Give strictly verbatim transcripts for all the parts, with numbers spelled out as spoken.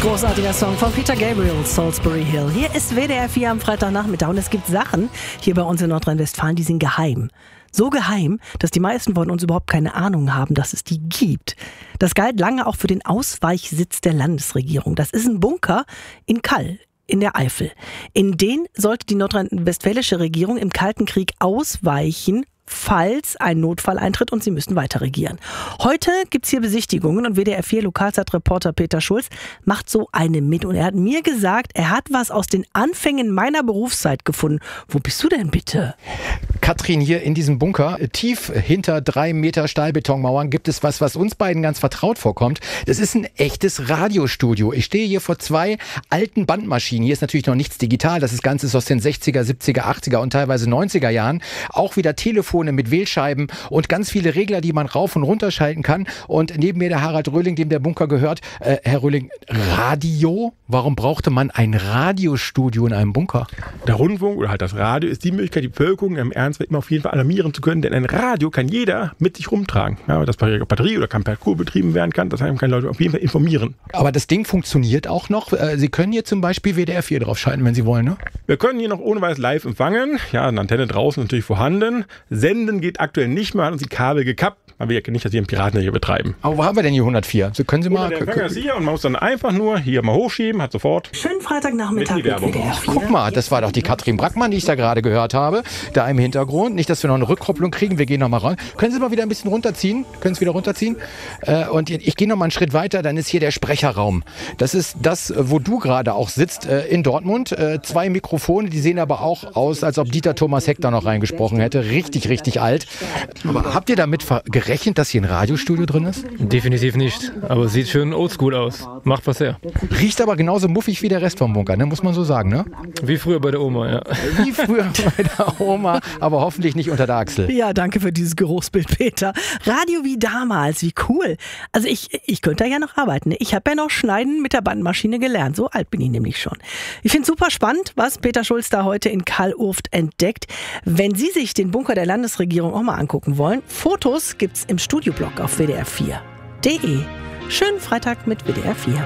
Großartiger Song von Peter Gabriel, Salisbury Hill. Hier ist W D R vier am Freitagnachmittag und es gibt Sachen hier bei uns in Nordrhein-Westfalen, die sind geheim. So geheim, dass die meisten von uns überhaupt keine Ahnung haben, dass es die gibt. Das galt lange auch für den Ausweichsitz der Landesregierung. Das ist ein Bunker in Kall in der Eifel. In den sollte die nordrhein-westfälische Regierung im Kalten Krieg ausweichen, falls ein Notfall eintritt und sie müssen weiter regieren. Heute gibt's hier Besichtigungen und W D R vier Lokalzeitreporter Peter Schulz macht so eine mit und er hat mir gesagt, er hat was aus den Anfängen meiner Berufszeit gefunden. Wo bist du denn bitte? Katrin, hier in diesem Bunker, tief hinter drei Meter Stahlbetonmauern, gibt es was, was uns beiden ganz vertraut vorkommt. Das ist ein echtes Radiostudio. Ich stehe hier vor zwei alten Bandmaschinen. Hier ist natürlich noch nichts digital. Das Ganze ist aus den sechziger, siebziger, achtziger und teilweise neunziger Jahren. Auch wieder Telefone mit Wählscheiben und ganz viele Regler, die man rauf und runter schalten kann. Und neben mir der Harald Röhling, dem der Bunker gehört. Äh, Herr Röhling, Radio? Warum brauchte man ein Radiostudio in einem Bunker? Der Rundfunk oder halt das Radio ist die Möglichkeit, die Bevölkerung im Ernstfall immer auf jeden Fall alarmieren zu können, denn ein Radio kann jeder mit sich rumtragen. Ja, das per Batterie oder kann per Kur betrieben werden kann, das kann Leute auf jeden Fall informieren. Aber das Ding funktioniert auch noch. Sie können hier zum Beispiel W D R vier draufschalten, wenn Sie wollen, ne? Wir können hier noch ohne weiteres live empfangen. Ja, eine Antenne draußen natürlich vorhanden. Senden geht aktuell nicht mehr, hat uns die Kabel gekappt. Man will ja nicht, dass wir einen Piraten hier betreiben. Aber wo haben wir denn hier hundertvier? So können Sie mal... Der Empfänger ist hier und man muss dann einfach nur hier mal hochschieben, hat sofort... Schönen Freitagnachmittag mit W D R vier. Guck mal, das war doch die Katrin Brackmann, die ich da gerade gehört habe. Da im Hintergrund. Nicht, dass wir noch eine Rückkopplung kriegen. Wir gehen noch mal ran. Können Sie mal wieder ein bisschen runterziehen? Können Sie wieder runterziehen? Äh, und ich gehe noch mal einen Schritt weiter. Dann ist hier der Sprecherraum. Das ist das, wo du gerade auch sitzt, äh, in Dortmund. Äh, zwei Mikrofone, die sehen aber auch aus, als ob Dieter Thomas Heck da noch reingesprochen hätte. Richtig, richtig alt. Aber habt ihr damit gerechnet, dass hier ein Radiostudio drin ist? Definitiv nicht. Aber sieht schön oldschool aus. Macht was her. Riecht aber genauso muffig wie der Rest vom Bunker, ne? Muss man so sagen, ne? Wie früher bei der Oma, ja. Wie früher bei der Oma, aber hoffentlich nicht unter der Achsel. Ja, danke für dieses Geruchsbild, Peter. Radio wie damals, wie cool. Also ich, ich könnte da ja noch arbeiten. Ich habe ja noch Schneiden mit der Bandmaschine gelernt. So alt bin ich nämlich schon. Ich finde es super spannend, was Peter Schulz da heute in Kall-Urft entdeckt. Wenn Sie sich den Bunker der Landesregierung auch mal angucken wollen, Fotos gibt's im Studioblog auf W D R vier punkt de. Schönen Freitag mit W D R vier.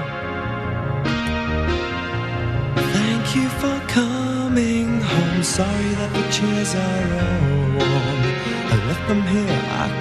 Thank you for coming home. Sorry that the chairs are all warm. I left them here. I